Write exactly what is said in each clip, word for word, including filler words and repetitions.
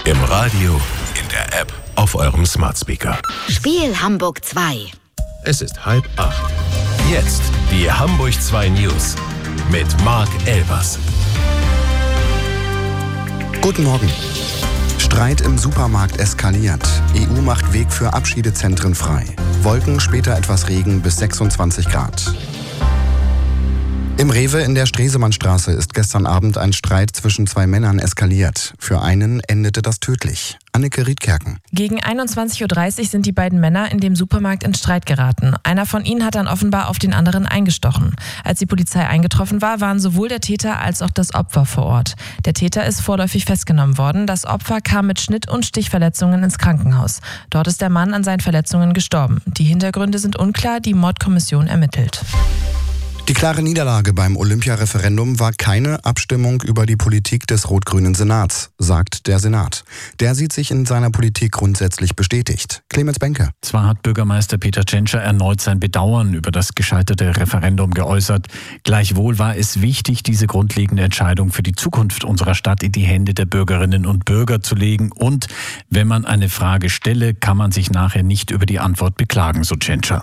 Im Radio, in der App, auf eurem Smart Speaker. Spiel Hamburg zwei. Es ist halb acht. Jetzt die Hamburg zwei News mit Marc Elbers. Guten Morgen. Streit im Supermarkt eskaliert. E U macht Weg für Abschiedezentren frei. Wolken, später etwas Regen bis sechsundzwanzig Grad. Im Rewe in der Stresemannstraße ist gestern Abend ein Streit zwischen zwei Männern eskaliert. Für einen endete das tödlich. Anneke Riedkerken. Gegen einundzwanzig Uhr dreißig sind die beiden Männer in dem Supermarkt in Streit geraten. Einer von ihnen hat dann offenbar auf den anderen eingestochen. Als die Polizei eingetroffen war, waren sowohl der Täter als auch das Opfer vor Ort. Der Täter ist vorläufig festgenommen worden. Das Opfer kam mit Schnitt- und Stichverletzungen ins Krankenhaus. Dort ist der Mann an seinen Verletzungen gestorben. Die Hintergründe sind unklar, die Mordkommission ermittelt. Die klare Niederlage beim Olympia-Referendum war keine Abstimmung über die Politik des rot-grünen Senats, sagt der Senat. Der sieht sich in seiner Politik grundsätzlich bestätigt. Clemens Benke. Zwar hat Bürgermeister Peter Tschentscher erneut sein Bedauern über das gescheiterte Referendum geäußert. Gleichwohl war es wichtig, diese grundlegende Entscheidung für die Zukunft unserer Stadt in die Hände der Bürgerinnen und Bürger zu legen. Und wenn man eine Frage stelle, kann man sich nachher nicht über die Antwort beklagen, so Tschentscher.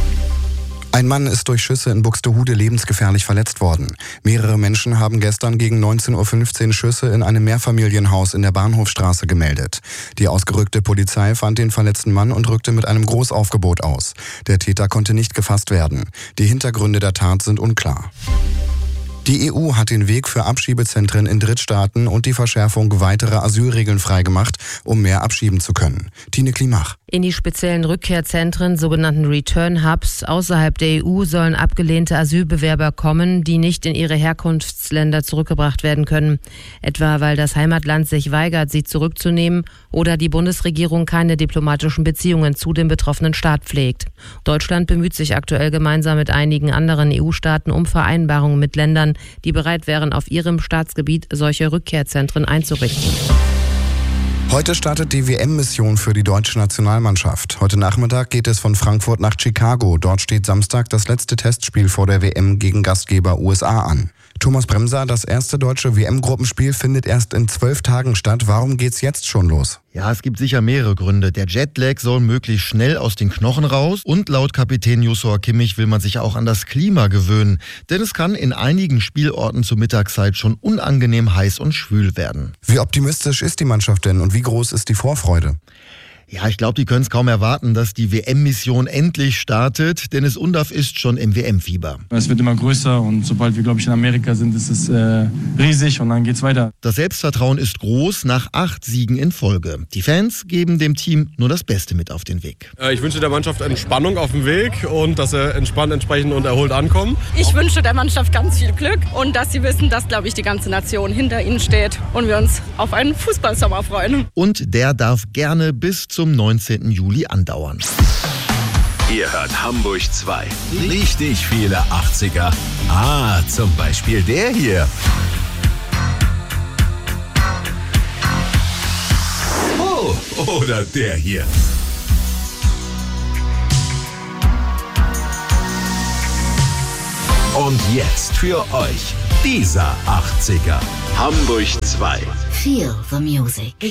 Ein Mann ist durch Schüsse in Buxtehude lebensgefährlich verletzt worden. Mehrere Menschen haben gestern gegen neunzehn Uhr fünfzehn Schüsse in einem Mehrfamilienhaus in der Bahnhofstraße gemeldet. Die ausgerückte Polizei fand den verletzten Mann und rückte mit einem Großaufgebot aus. Der Täter konnte nicht gefasst werden. Die Hintergründe der Tat sind unklar. Die E U hat den Weg für Abschiebezentren in Drittstaaten und die Verschärfung weiterer Asylregeln freigemacht, um mehr abschieben zu können. Tine Klimach. In die speziellen Rückkehrzentren, sogenannten Return Hubs, außerhalb der E U sollen abgelehnte Asylbewerber kommen, die nicht in ihre Herkunftsländer zurückgebracht werden können. Etwa weil das Heimatland sich weigert, sie zurückzunehmen oder die Bundesregierung keine diplomatischen Beziehungen zu dem betroffenen Staat pflegt. Deutschland bemüht sich aktuell gemeinsam mit einigen anderen E U-Staaten um Vereinbarungen mit Ländern, die bereit wären, auf ihrem Staatsgebiet solche Rückkehrzentren einzurichten. Heute startet die W M-Mission für die deutsche Nationalmannschaft. Heute Nachmittag geht es von Frankfurt nach Chicago. Dort steht Samstag das letzte Testspiel vor der W M gegen Gastgeber U S A an. Thomas Bremser, das erste deutsche W M-Gruppenspiel findet erst in zwölf Tagen statt. Warum geht's jetzt schon los? Ja, es gibt sicher mehrere Gründe. Der Jetlag soll möglichst schnell aus den Knochen raus und laut Kapitän Joshua Kimmich will man sich auch an das Klima gewöhnen. Denn es kann in einigen Spielorten zur Mittagszeit schon unangenehm heiß und schwül werden. Wie optimistisch ist die Mannschaft denn und wie groß ist die Vorfreude? Ja, ich glaube, die können es kaum erwarten, dass die W M-Mission endlich startet, denn es UNDAF ist schon im W M-Fieber. Es wird immer größer und sobald wir, glaube ich, in Amerika sind, ist es äh, riesig und dann geht's weiter. Das Selbstvertrauen ist groß nach acht Siegen in Folge. Die Fans geben dem Team nur das Beste mit auf den Weg. Ich wünsche der Mannschaft Entspannung auf dem Weg und dass sie entspannt, entsprechend und erholt ankommen. Ich wünsche der Mannschaft ganz viel Glück und dass sie wissen, dass, glaube ich, die ganze Nation hinter ihnen steht und wir uns auf einen Fußballsommer freuen. Und der darf gerne bis zum neunzehnten Juli andauern. Ihr hört Hamburg zwei. Richtig viele achtziger. Ah, zum Beispiel der hier. Oh, oder der hier. Und jetzt für euch dieser achtziger. Hamburg zwei. Feel the music.